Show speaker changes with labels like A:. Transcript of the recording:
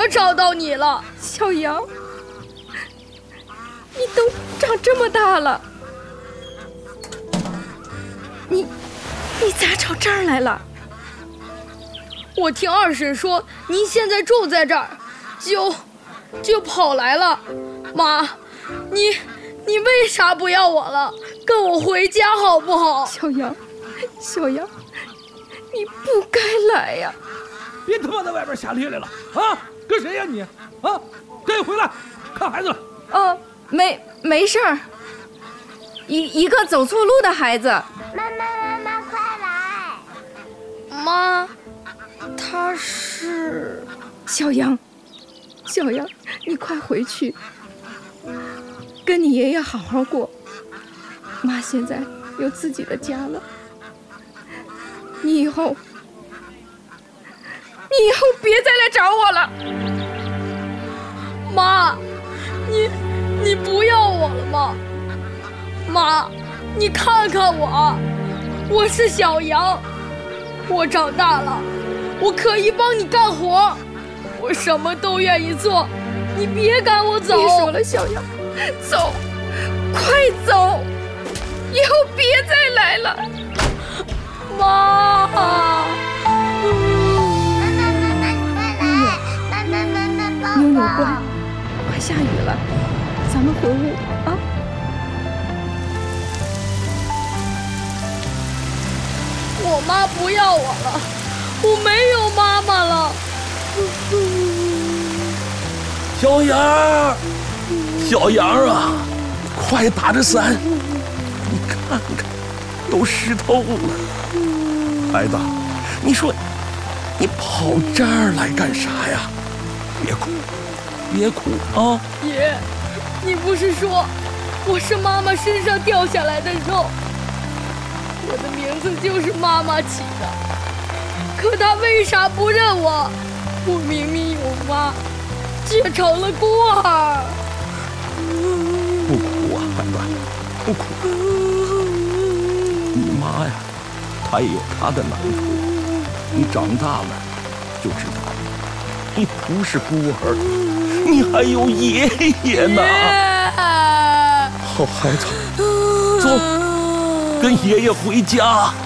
A: 找到你了。
B: 小杨，你都长这么大了，你咋找这儿来了？
A: 我听二婶说您现在住在这儿，就跑来了。妈，你为啥不要我了？跟我回家好不好？
B: 小杨，你不该来呀！
C: 别他妈在外边瞎咧咧了啊！跟谁呀你？啊，赶紧回来看孩子了。
B: 没事儿，一个走错路的孩子。
D: 妈，快来！
A: 妈，他是
B: 小杨，你快回去，跟你爷爷好好过。妈现在有自己的家了，你以后别再来找我了。
A: 妈，你不要我了吗？妈，你看看我是小杨，我长大了，我可以帮你干活，我什么都愿意做，你别赶我走。
B: 别说了，小杨，走，快走，以后别再来了。
A: 妈，
B: 妞妞乖，快下雨了，咱们回屋啊。
A: 我妈不要我了，我没有妈妈了。
E: 小杨啊，快打着伞，你看看，都湿透了。孩子，你说你跑这儿来干啥呀？别哭啊！
A: 爷，你不是说我是妈妈身上掉下来的肉？我的名字就是妈妈起的，可她为啥不认我？我明明有妈，却成了孤儿。
E: 不哭啊，孩子，不哭。你妈呀，她也有她的难处，你长大了就知道，你不是孤儿，你还有爷爷呢。好孩子，走，跟爷爷回家。